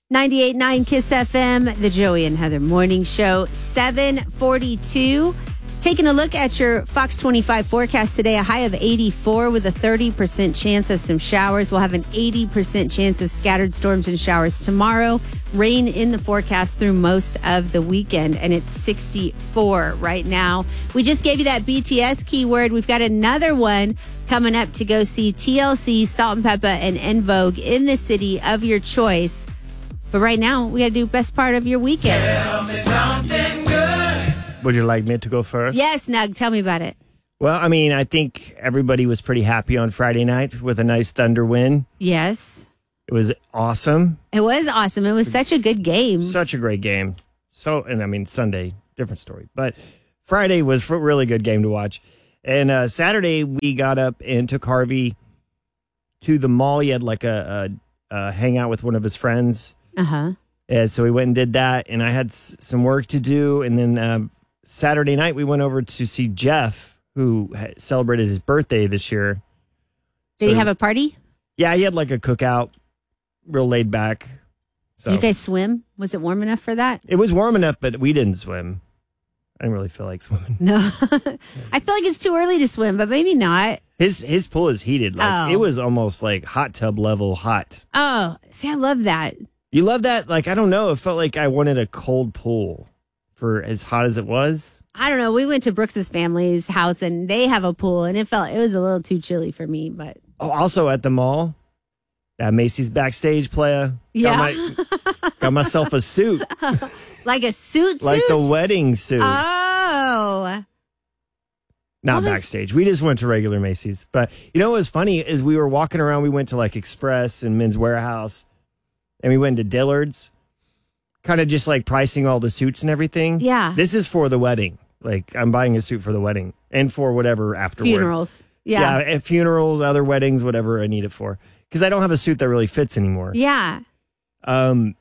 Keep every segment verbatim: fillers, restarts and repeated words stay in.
ninety-eight point nine Kiss F M, the Joey and Heather Morning Show, seven forty-two. Taking a look at your Fox twenty-five forecast today, a high of eighty-four with a thirty percent chance of some showers. We'll have an eighty percent chance of scattered storms and showers tomorrow. Rain in the forecast through most of the weekend, and it's sixty-four right now. We just gave you that B T S keyword. We've got another one coming up to go see T L C, Salt and Pepper, and En Vogue in the city of your choice. But right now, we got to do best part of your weekend. Tell me something good. Would you like me to go first? Yes, Nug, tell me about it. Well, I mean, I think everybody was pretty happy on Friday night with a nice Thunder win. Yes. It was awesome. It was awesome. It was such a good game. Such a great game. So, and I mean, Sunday, different story. But Friday was a really good game to watch. And uh, Saturday, we got up and took Harvey to the mall. He had like a, a, a hangout with one of his friends. Uh-huh. And so we went and did that. And I had s- some work to do. And then uh, Saturday night, we went over to see Jeff, who ha- celebrated his birthday this year. Did So- he have a party? Yeah, he had like a cookout, real laid back. So Did you guys swim? Was it warm enough for that? it was warm enough, but we didn't swim. I didn't really feel like swimming. No. I feel like it's too early to swim, but maybe not. His his pool is heated. Like Oh. it was almost like hot tub level hot. Oh, see, I love that. You love that? Like, I don't know. It felt like I wanted a cold pool for as hot as it was. I don't know. We went to Brooks's family's house, and they have a pool, and it felt it was a little too chilly for me. But Oh, also at the mall, that Macy's backstage player. Yeah. Got, my, got myself a suit. like a suit, Like suit. the wedding suit. Oh, Not what was- backstage. We just went to regular Macy's. But you know what was funny is we were walking around. We went to like Express and Men's Warehouse. And we went to Dillard's. Kind of just like pricing all the suits and everything. Yeah. This is for the wedding. Like I'm buying a suit for the wedding. And for whatever afterward. funerals. Yeah. Yeah, and funerals, other weddings, whatever I need it for. Because I don't have a suit that really fits anymore. Yeah. Um,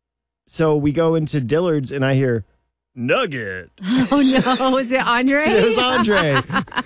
so we go into Dillard's and I hear, Nugget. Oh, no. Is it Andre? It was Andre.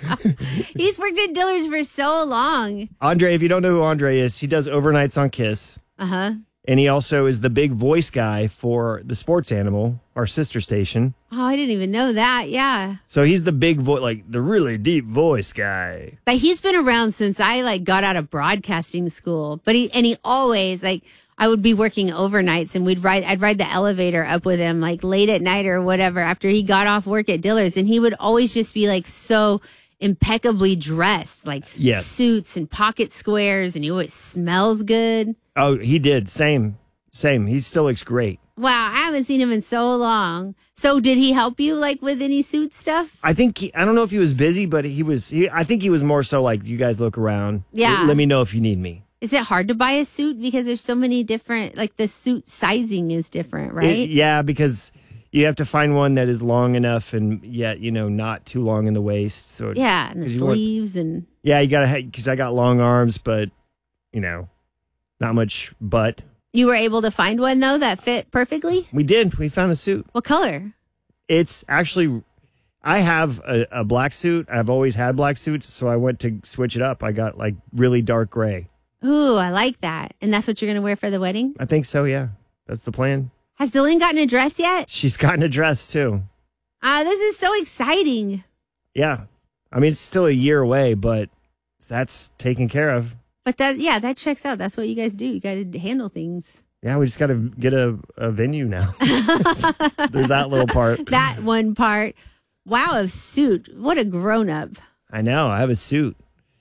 He's worked at Dillard's for so long. Andre, if you don't know who Andre is, he does overnights on Kiss. Uh-huh. And he also is the big voice guy for the Sports Animal, our sister station. Oh, I didn't even know that. Yeah. So he's the big voice, like the really deep voice guy. But he's been around since I like got out of broadcasting school. But he and he always like I would be working overnights and we'd ride I'd ride the elevator up with him like late at night or whatever after he got off work at Dillard's, and he would always just be like so impeccably dressed, like Yes. suits and pocket squares, and he always smells good. Oh, he did. Same. Same. He still looks great. Wow, I haven't seen him in so long. So did he help you like with any suit stuff? I think, he, I don't know if he was busy, but he was, he, I think he was more so like, you guys look around. Yeah. Let, let me know if you need me. Is it hard to buy a suit because there's so many different, like the suit sizing is different, right? It- yeah, because you have to find one that is long enough and yet, you know, not too long in the waist. So Yeah, and the 'cause you want- sleeves and yeah, you got to, because I got long arms, but, you know, not much butt. you were able to find one though that fit perfectly? We did. We found a suit. What color? It's actually, I have a, a black suit. I've always had black suits, so I went to switch it up. I got like really dark gray. Ooh, I like that. And that's what you're going to wear for the wedding? I think so, yeah. That's the plan. Has Dylan gotten a dress yet? She's gotten a dress too. Ah, this is so exciting. Yeah. I mean, it's still a year away, but that's taken care of. But that, yeah, that checks out. That's what you guys do. You got to handle things. Yeah, we just got to get a, a venue now. There's that little part. That one part. Wow, a suit. What a grown up. I know. I have a suit.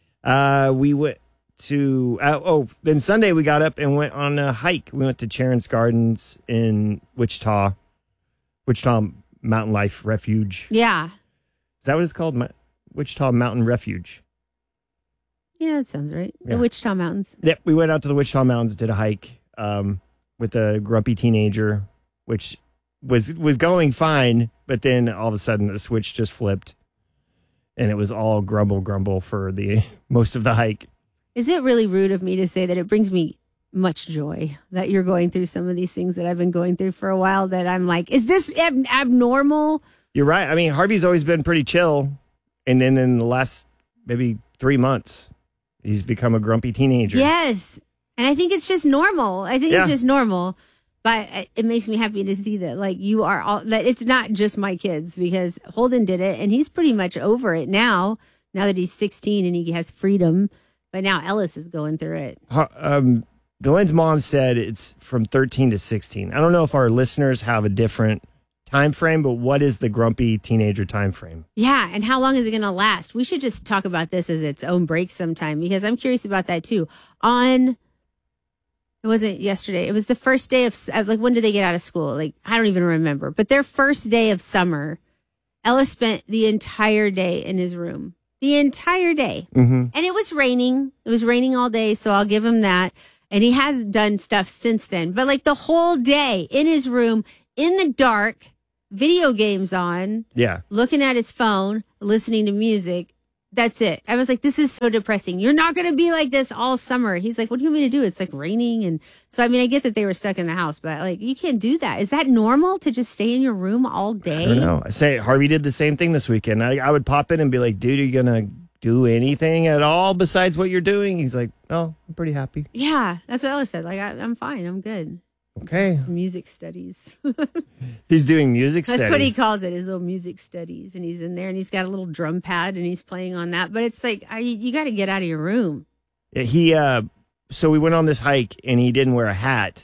Uh, we went to, uh, oh, then Sunday we got up and went on a hike. We went to Charon's Gardens in Wichita, Wichita Mountain Life Refuge. Yeah. Is that what it's called? Ma- Wichita Mountain Refuge. Yeah, that sounds right. Yeah. The Wichita Mountains. Yeah, we went out to the Wichita Mountains, did a hike um, with a grumpy teenager, which was was going fine, but then all of a sudden the switch just flipped, and it was all grumble grumble for the most of the hike. Is it really rude of me to say that it brings me much joy that you're going through some of these things that I've been going through for a while, that I'm like, is this ab- abnormal? You're right. I mean, Harvey's always been pretty chill, and then in the last maybe three months, he's become a grumpy teenager. Yes. And I think it's just normal. I think Yeah. it's just normal. But it makes me happy to see that, like, you are all, that it's not just my kids, because Holden did it and he's pretty much over it now, now that he's sixteen and he has freedom. But now Ellis is going through it. Um, Delenn's mom said it's from thirteen to sixteen. I don't know if our listeners have a different time frame, but what is the grumpy teenager time frame? Yeah, and how long is it going to last? We should just talk about this as its own break sometime, because I'm curious about that too. On... It wasn't yesterday. It was the first day of, like, when did they get out of school? Like, I don't even remember. But their first day of summer, Ellis spent the entire day in his room. The entire day. Mm-hmm. And it was raining. It was raining all day, so I'll give him that. And he has done stuff since then. But, like, the whole day in his room, in the dark, video games on. Yeah. Looking at his phone, listening to music. That's it. I was like, this is so depressing. You're not going to be like this all summer. He's like, what do you want me to do? It's like raining. And so, I mean, I get that they were stuck in the house, but like, you can't do that. Is that normal to just stay in your room all day? I don't know. I say Harvey did the same thing this weekend. I, I would pop in and be like, dude, are you going to do anything at all besides what you're doing? He's like, oh, I'm pretty happy. Yeah, that's what Ellis said. Like, I, I'm fine. I'm good. Okay. Music studies. He's doing music That's studies. what he calls it, his little music studies. And he's in there and he's got a little drum pad and he's playing on that. But it's like, I, you got to get out of your room. Yeah, he, uh, so we went on this hike and he didn't wear a hat.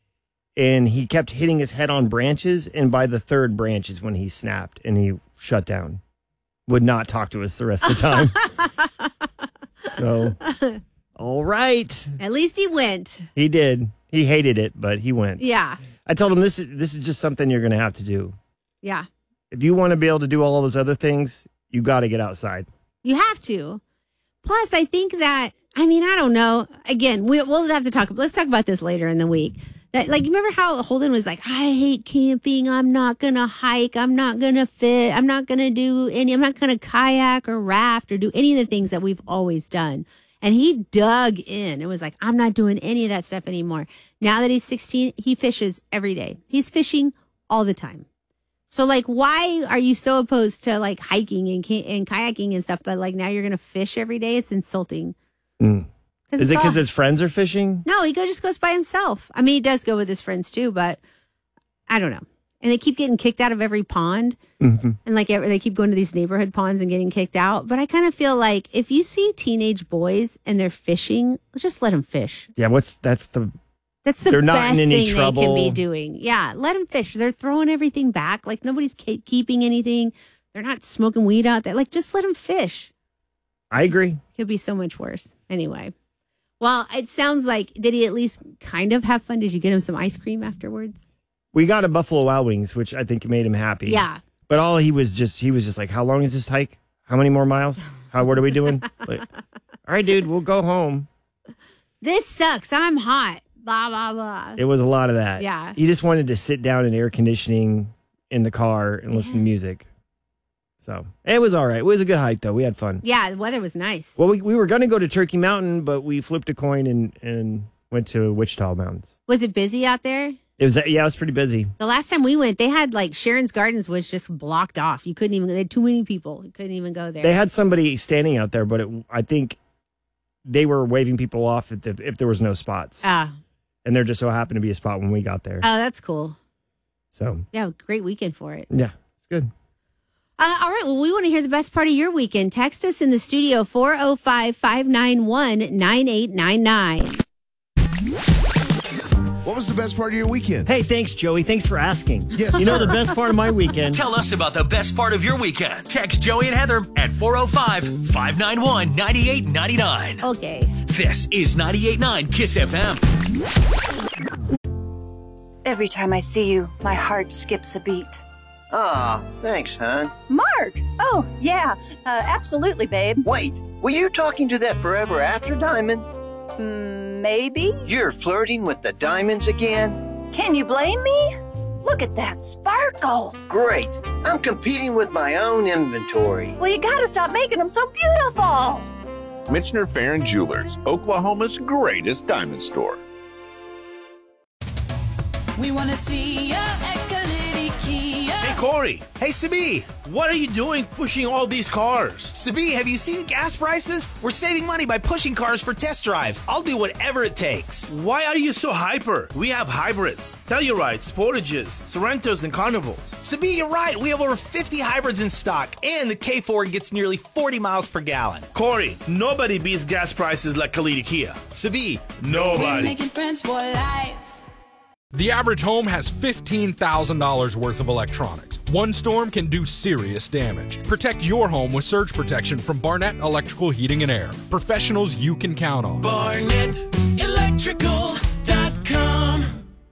And he kept hitting his head on branches. And by the third branch is when he snapped and he shut down. Would not talk to us the rest of the time. So, all right. At least he went. He did. He hated it, but he went. Yeah. I told him this is this is just something you're going to have to do. Yeah. If you want to be able to do all those other things, you got to get outside. You have to. Plus, I think that, I mean, I don't know. Again, we, we'll have to talk. Let's talk about this later in the week. That, like, remember how Holden was like, I hate camping. I'm not going to hike. I'm not going to fit. I'm not going to do any, I'm not going to kayak or raft or do any of the things that we've always done. And he dug in. It was like, I'm not doing any of that stuff anymore. Now that he's sixteen, he fishes every day. He's fishing all the time. So, like, why are you so opposed to, like, hiking and, and kayaking and stuff, but, like, now you're going to fish every day? It's insulting. Mm. Is it because all... his friends are fishing? No, he go, just goes by himself. I mean, he does go with his friends, too, but I don't know. And they keep getting kicked out of every pond. Mm-hmm. And like they keep going to these neighborhood ponds and getting kicked out. But I kind of feel like if you see teenage boys and they're fishing, just let them fish. Yeah, what's that's the that's the they're best not in any thing trouble. They can be doing. Yeah, let them fish. They're throwing everything back. Like nobody's ke- keeping anything. They're not smoking weed out there. Like just let them fish. I agree. Could be so much worse. Anyway. Well, it sounds like, did he at least kind of have fun? Did you get him some ice cream afterwards? We got a Buffalo Wild Wings, which I think made him happy. Yeah. But all he was just, he was just like, how long is this hike? How many more miles? How, what are we doing? Like, all right, dude, we'll go home. This sucks. I'm hot. Blah, blah, blah. It was a lot of that. Yeah. He just wanted to sit down in air conditioning in the car and listen to music. So it was all right. It was a good hike, though. We had fun. Yeah, the weather was nice. Well, we, we were going to go to Turkey Mountain, but we flipped a coin and, and went to Wichita Mountains. Was it busy out there? It was, yeah, it was pretty busy. The last time we went, they had like Sharon's Gardens was just blocked off. You couldn't even, they had too many people. You couldn't even go there. They had somebody standing out there, but it, I think they were waving people off if, the, if there was no spots. Ah. And there just so happened to be a spot when we got there. Oh, that's cool. So, yeah, great weekend for it. Yeah, it's good. Uh, all right. Well, we want to hear the best part of your weekend. Text us in the studio, four oh five, five nine one, nine eight nine nine. What was the best part of your weekend? Hey, thanks, Joey. Thanks for asking. Yes, You know sir. the best part of my weekend? Tell us about the best part of your weekend. Text Joey and Heather at four oh five, five nine one, nine eight nine nine. Okay. This is ninety-eight point nine KISS F M. Every time I see you, my heart skips a beat. Aw, thanks, hon. Mark! Oh, yeah, uh, absolutely, babe. Wait, were you talking to that forever after diamond? Mm, maybe? You're flirting with the diamonds again? Can you blame me? Look at that sparkle. Great. I'm competing with my own inventory. Well, you gotta stop making them so beautiful. Michener Farron Jewelers, Oklahoma's greatest diamond store. We want to see ya at Kalidi Kia. Hey, Cole, Corey. Hey, Sabi, what are you doing pushing all these cars? Sabi, have you seen gas prices? We're saving money by pushing cars for test drives. I'll do whatever it takes. Why are you so hyper? We have hybrids, Tellurides, Sportages, Sorrentos, and Carnivals. Sabi, you're right. We have over fifty hybrids in stock, and the K four gets nearly forty miles per gallon. Corey, nobody beats gas prices like Kalita Kia. Sabi, nobody. Making friends for life. The average home has fifteen thousand dollars worth of electronics. One storm can do serious damage. Protect your home with surge protection from Barnett Electrical Heating and Air. Professionals you can count on. Barnett Electrical dot com.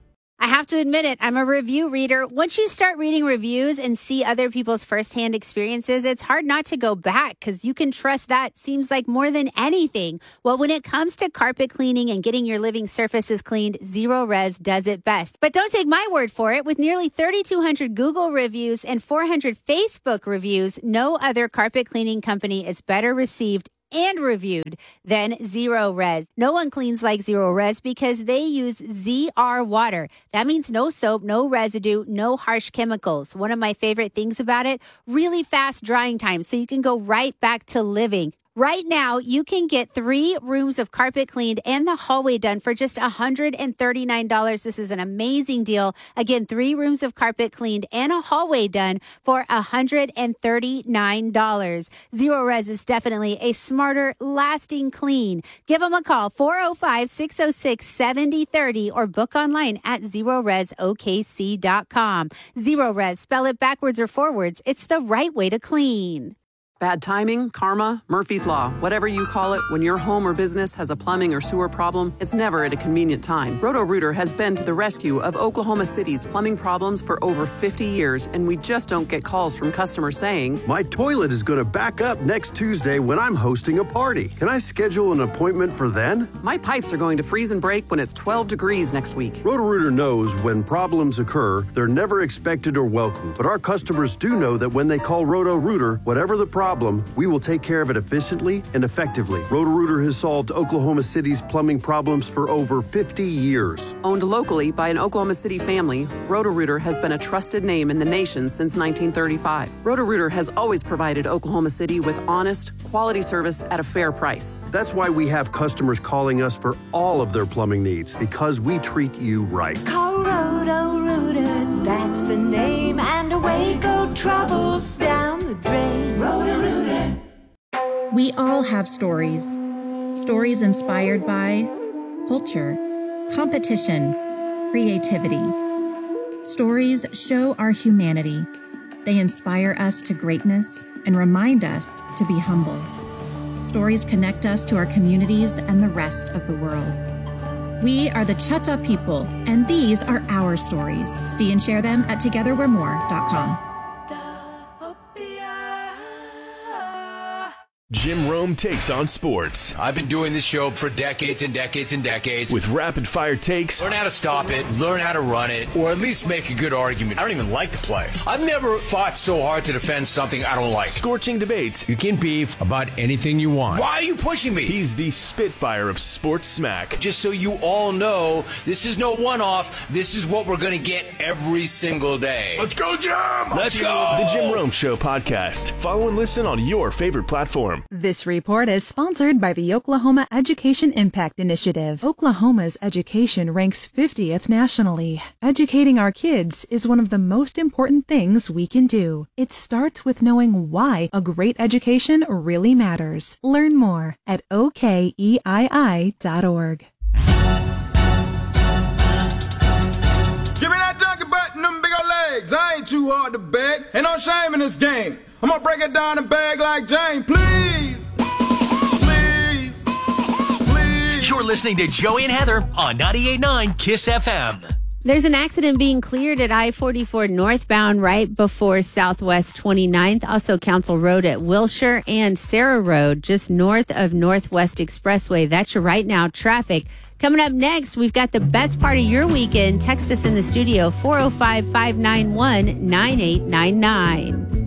I have to admit it, I'm a review reader. Once you start reading reviews and see other people's firsthand experiences, it's hard not to go back because you can trust that seems like more than anything. Well, when it comes to carpet cleaning and getting your living surfaces cleaned, Zero Res does it best. But don't take my word for it. With nearly thirty-two hundred Google reviews and four hundred Facebook reviews, no other carpet cleaning company is better received and reviewed than Zero Res. No one cleans like Zero Res because they use Z R water. That means no soap, no residue, no harsh chemicals. One of my favorite things about it, really fast drying time so you can go right back to living. Right now, you can get three rooms of carpet cleaned and the hallway done for just one hundred thirty-nine dollars. This is an amazing deal. Again, three rooms of carpet cleaned and a hallway done for one hundred thirty-nine dollars. Zero Res is definitely a smarter, lasting clean. Give them a call, four oh five, six oh six, seven oh three oh or book online at zero res o k c dot com. Zero Res, spell it backwards or forwards. It's the right way to clean. Bad timing, karma, Murphy's Law, whatever you call it, when your home or business has a plumbing or sewer problem, it's never at a convenient time. Roto-Rooter has been to the rescue of Oklahoma City's plumbing problems for over fifty years, and we just don't get calls from customers saying, "My toilet is going to back up next Tuesday when I'm hosting a party. Can I schedule an appointment for then?" "My pipes are going to freeze and break when it's twelve degrees next week." Roto-Rooter knows when problems occur, they're never expected or welcomed. But our customers do know that when they call Roto-Rooter, whatever the problem, we will take care of it efficiently and effectively. Roto-Rooter has solved Oklahoma City's plumbing problems for over fifty years. Owned locally by an Oklahoma City family, Roto-Rooter has been a trusted name in the nation since nineteen thirty-five. Roto-Rooter has always provided Oklahoma City with honest, quality service at a fair price. That's why we have customers calling us for all of their plumbing needs, because we treat you right. Call Roto-Rooter, that's the name, and away go troubles down the drain. Roto-Rooter. We all have stories. Stories inspired by culture, competition, creativity. Stories show our humanity. They inspire us to greatness and remind us to be humble. Stories connect us to our communities and the rest of the world. We are the Chutta people, and these are our stories. See and share them at together we're more dot com. Jim Rome takes on sports. I've been doing this show for decades and decades and decades. With rapid-fire takes. Learn how to stop it, learn how to run it, or at least make a good argument. I don't even like the play. I've never fought so hard to defend something I don't like. Scorching debates. You can beef about anything you want. Why are you pushing me? He's the Spitfire of sports smack. Just so you all know, this is no one-off. This is what we're going to get every single day. Let's go, Jim! Let's go! The Jim Rome Show podcast. Follow and listen on your favorite platform. This report is sponsored by the Oklahoma Education Impact Initiative. Oklahoma's education ranks fiftieth nationally. Educating our kids is one of the most important things we can do. It starts with knowing why a great education really matters. Learn more at O K E I I dot org. Give me that donkey butt and them big old legs. I ain't too hard to beg. Ain't no shame in this game. I'm gonna break it down and beg like Jane, please. Please. Please. You're listening to Joey and Heather on ninety-eight point nine KISS F M. There's an accident being cleared at I forty-four northbound right before Southwest twenty-ninth. Also Council Road at Wilshire and Sarah Road just north of Northwest Expressway. That's your right now traffic. Coming up next, we've got the best part of your weekend. Text us in the studio, four oh five, five nine one, nine eight nine nine.